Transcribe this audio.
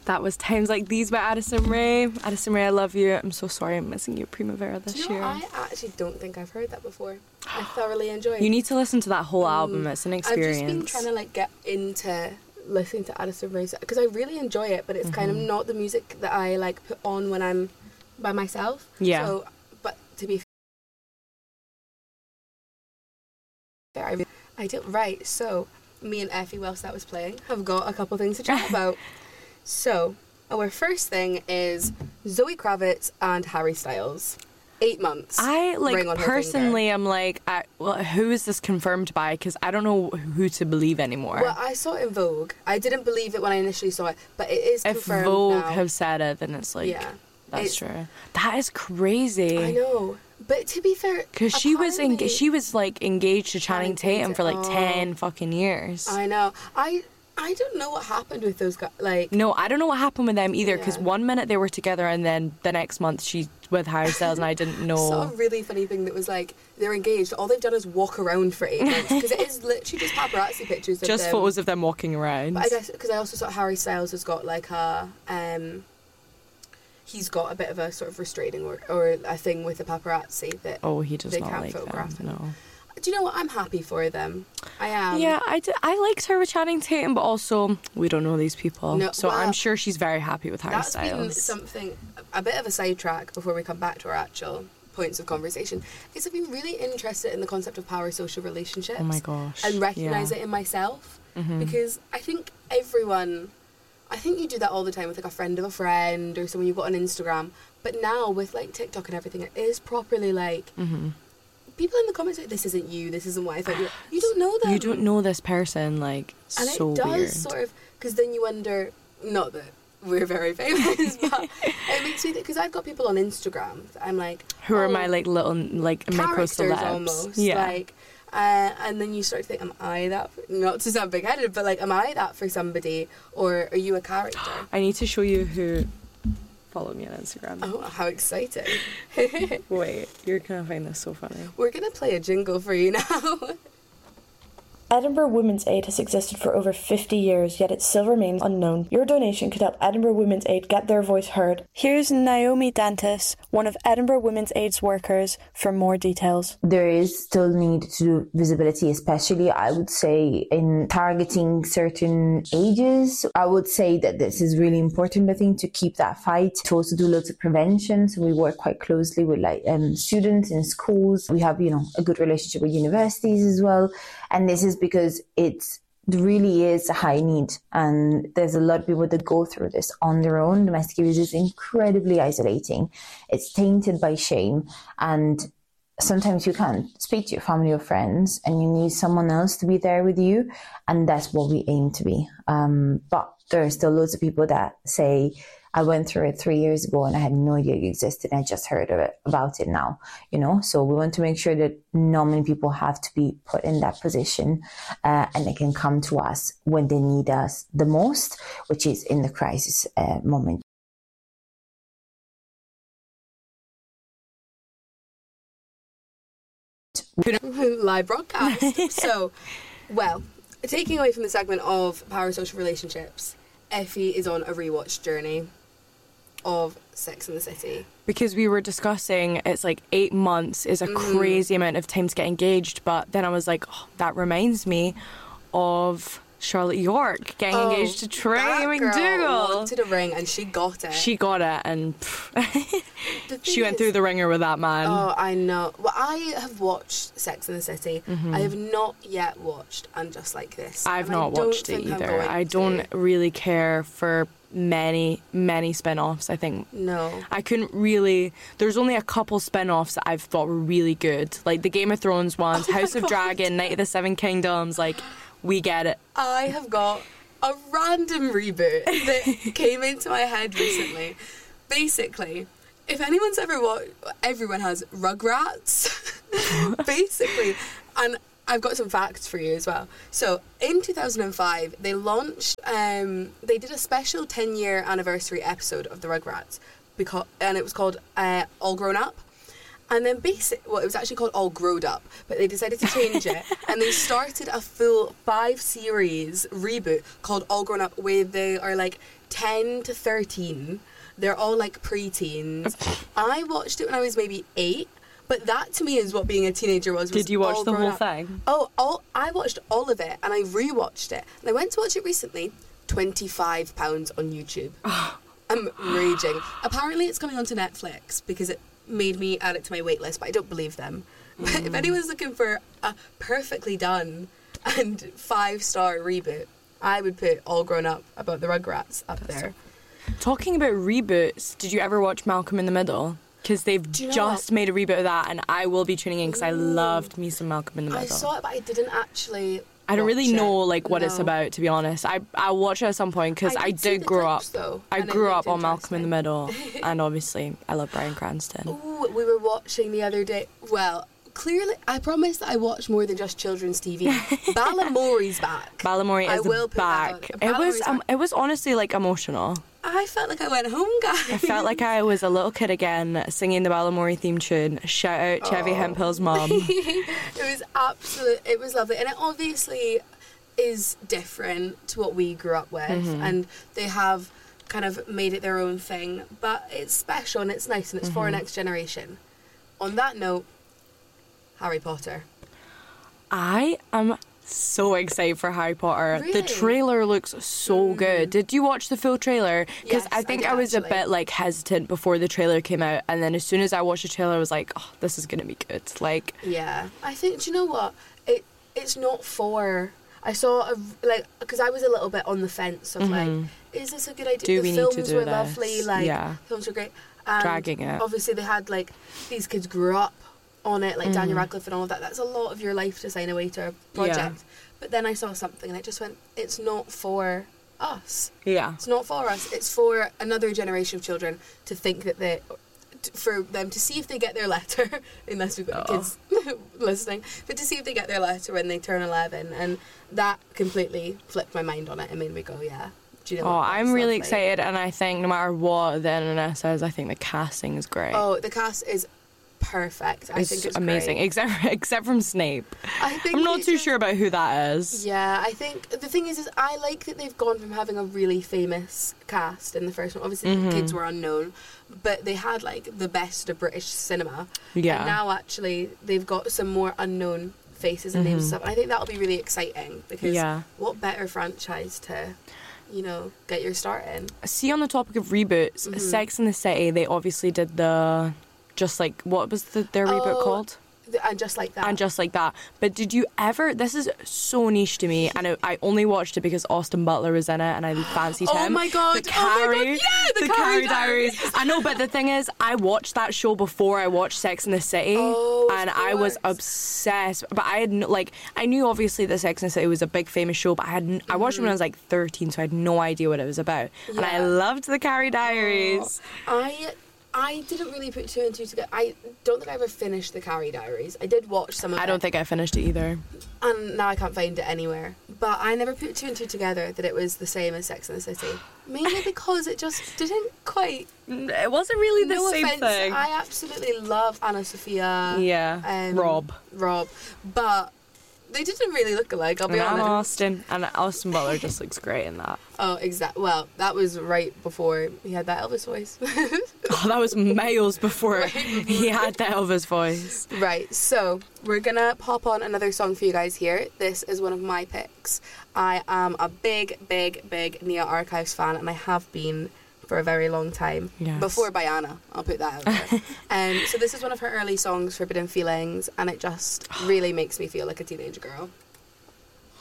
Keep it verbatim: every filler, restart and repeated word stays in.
That was Times Like These by Addison Rae. Addison Rae, I love you. I'm so sorry I'm missing you Primavera this Do you know year. what? I actually don't think I've heard that before. I thoroughly enjoy it. You need to listen to that whole Mm. album. It's an experience. I've just been trying to like get into listening to Addison Rae because I really enjoy it, but it's mm-hmm. kind of not the music that I like put on when I'm by myself. Yeah. So, but to be fair, I, I don't. Right. So, me and Effie, whilst that was playing, have got a couple things to chat about. So, our first thing is Zoe Kravitz and Harry Styles. Eight months. I, like, personally am like, I, well, who is this confirmed by? Because I don't know who to believe anymore. Well, I saw it in Vogue. I didn't believe it when I initially saw it, but it is confirmed If Vogue now. have said it, then it's like, yeah, that's it's, true. That is crazy. I know. But to be fair, because she was en- she was like engaged to Channing, Channing Tatum, Tatum for like oh, ten fucking years. I know. I I don't know what happened with those guys. Like, no, I don't know what happened with them either. Because yeah. one minute they were together, and then the next month she's with Harry Styles, and I didn't know. I saw a really funny thing that was like they're engaged. All they've done is walk around for eight months because it is literally just paparazzi pictures. Of just them. photos of them walking around. But I guess because I also saw Harry Styles has got like a um. He's got a bit of a sort of restraining or, or a thing with the paparazzi that oh he does they not can't like photograph them. him. No. Do you know what? I'm happy for them. I am. Yeah, I, d- I liked her with Channing Tatum, but also we don't know these people. No, so well, I'm sure she's very happy with Harry that's Styles. Been something, a bit of a sidetrack before we come back to our actual points of conversation, is I've been really interested in the concept of parasocial relationships. Oh my gosh. And recognise yeah. it in myself. Mm-hmm. Because I think everyone, I think you do that all the time with like a friend of a friend or someone you've got on Instagram. But now with like TikTok and everything, it is properly like... Mm-hmm. People in the comments are like, this isn't you, this isn't what I thought you were. You don't know them. You don't know this person, like, and so it does weird. sort of, because then you wonder, not that we're very famous, but it makes me think, because I've got people on Instagram that I'm like... Who oh, are my, like, little, like, micro celebs. Almost. Yeah. Like, uh, and then you start to think, am I that, not to sound big-headed, but like, am I that for somebody, or are you a character? I need to show you who... Follow me on Instagram. Oh, how exciting. Wait, you're going to find this so funny. We're going to play a jingle for you now. Edinburgh Women's Aid has existed for over fifty years, yet it still remains unknown. Your donation could help Edinburgh Women's Aid get their voice heard. Here's Naomi Dantas, one of Edinburgh Women's Aid's workers, for more details. There is still need to do visibility, especially, I would say, in targeting certain ages. I would say that this is really important, I think, to keep that fight, to also do loads of prevention. So we work quite closely with like um, students in schools. We have, you know, a good relationship with universities as well. And this is because it's really is a high need, and there's a lot of people that go through this on their own. Domestic abuse is incredibly isolating. It's tainted by shame, and sometimes you can't speak to your family or friends, and you need someone else to be there with you, and that's what we aim to be. Um, but there are still loads of people that say, I went through it three years ago and I had no idea you existed. I just heard of it, about it now, you know? So we want to make sure that not many people have to be put in that position uh, and they can come to us when they need us the most, which is in the crisis uh, moment. Live broadcast. So, well, taking away from the segment of parasocial relationships, Effie is on a rewatch journey of Sex and the City. Because we were discussing, it's like eight months is a mm. crazy amount of time to get engaged, but then I was like, oh, that reminds me of Charlotte York getting oh, engaged to Trey that McDougall. Girl wanted a ring and she got it. She got it, and she went is, through the ringer with that man. Oh, I know. Well, I have watched Sex and the City. Mm-hmm. I have not yet watched And Just Like This. I've not watched it either. I don't to. really care for many, many spin-offs, I think. No. I couldn't really... There's only a couple spin-offs that I've thought were really good. Like the Game of Thrones ones, oh House of God. Dragon, Night of the Seven Kingdoms, like... We get it. I have got a random reboot that came into my head recently. Basically, if anyone's ever watched, everyone has Rugrats. Basically, and I've got some facts for you as well. So, in two thousand five, they launched, um, they did a special ten-year anniversary episode of the Rugrats, because, and it was called uh, All Grown Up. And then basic, well, it was actually called All Growed Up, but they decided to change it, and they started a full five series reboot called All Grown Up, where they are like ten to thirteen. They're all like pre-teens. I watched it when I was maybe eight, but that to me is what being a teenager was. was Did you watch all the grown whole up. thing? Oh, all I watched all of it, and I rewatched it. And I went to watch it recently. twenty-five pounds on YouTube. I'm raging. Apparently, it's coming onto Netflix because it made me add it to my wait list, but I don't believe them. Mm. If anyone's looking for a perfectly done and five-star reboot, I would put All Grown Up about the Rugrats up there. Talking about reboots, did you ever watch Malcolm in the Middle? Because they've you know just what? made a reboot of that, and I will be tuning in because I loved me some Malcolm in the Middle. I saw it, but I didn't actually I don't really watch know it. like what No. it's about, to be honest. I I'll watch it at some point because I I, did see did the grow clips, up. though, I and it grew looked up on Malcolm in the interesting. Middle, and obviously I love Bryan Cranston. Ooh, we were watching the other day. Well, clearly, I promise that I watch more than just children's T V. Balamori's back. Balamori I is will put that back. on. It was Balamori's um, back. it was honestly like emotional. I felt like I went home, guys. I felt like I was a little kid again, singing the Balamori theme tune. Shout out Chevy Oh. Hemphill's mum. It was absolute. It was lovely, and it obviously is different to what we grew up with, Mm-hmm. and they have kind of made it their own thing. But it's special and it's nice, and it's Mm-hmm. for our next generation. On that note, Harry Potter. I am so excited for Harry Potter. Really? The trailer looks so good. Did you watch the full trailer? Because Yes, I I think did, I, was actually. a bit like hesitant before the trailer came out, and then as soon as I watched the trailer, I was like, "Oh, this is gonna be good." Like, Yeah, I think. Do you know what? It it's not for. I saw a like because I was a little bit on the fence of like, is this a good idea? Mm-hmm. Do the we need films to do were this? lovely. Like, Yeah. films were great. And Dragging it. Obviously, they had like these kids grew up on it, like Mm-hmm. Daniel Radcliffe and all of that. That's a lot of your life to sign away to a project. But then I saw something and I just went, it's not for us. yeah, It's not for us. It's for another generation of children to think that they, t- for them to see if they get their letter, unless we've got Oh. kids listening, but to see if they get their letter when they turn eleven. And that completely flipped my mind on it and made me go, yeah. Do you know Oh, what? I'm That's really lovely. excited, and I think no matter what the internet says, I think the casting is great. Oh, the cast is perfect. I it's think it's amazing, great. except except from Snape. I think I'm not he too just- sure about who that is. Yeah, I think the thing is, is I like that they've gone from having a really famous cast in the first one. Obviously, Mm-hmm. the kids were unknown, but they had like the best of British cinema. Yeah. And now actually they've got some more unknown faces and names and stuff. And I think that'll be really exciting because Mm-hmm. Yeah. what better franchise to, you know, get your start in? See, on the topic of reboots, Mm-hmm. Sex and the City, they obviously did the, just like, what was the, their reboot Oh, called? th- And just like that. And Just Like That. But did you ever, this is so niche to me, and I, I only watched it because Austin Butler was in it and I fancied Oh him. my God, The oh my God, Carrie, yeah, the Carrie Carrie Diaries. Diaries. I know, but the thing is, I watched that show before I watched Sex and the City, Oh, of and I was course. obsessed. But I had, no, like, I knew obviously that Sex and the City was a big famous show, but I had, n- I watched it when I was like thirteen, so I had no idea what it was about. And I Yeah. loved the Carrie Diaries. I I didn't really put two and two together. I don't think I ever finished the Carrie Diaries. I did watch some of it. I don't think I finished it either. And now I can't find it anywhere. But I never put two and two together that it was the same as Sex and the City. Mainly because it just didn't quite. It wasn't really the no same offense, thing. I absolutely love Anna Sophia. Yeah, um, Rob. Rob. But they didn't really look alike, I'll be And Emma honest. Austin, and Austin Butler just looks great in that. Oh, exactly. Well, that was right before he had that Elvis voice. Oh, that was miles before he had the Elvis voice. Right, so we're gonna pop on another song for you guys here. This is one of my picks. I am a big, big, big Nia Archives fan, and I have been for a very long time. Yes. Before Bayana, I'll put that out there. um, so this is one of her early songs, Forbidden Feelings, and it just really makes me feel like a teenage girl.